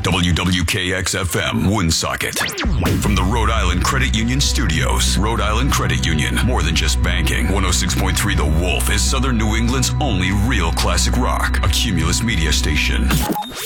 WWKX-FM, Woonsocket. From the Rhode Island Credit Union Studios, Rhode Island Credit Union, more than just banking. 106.3 The Wolf is Southern New England's only real classic rock, a Cumulus media station.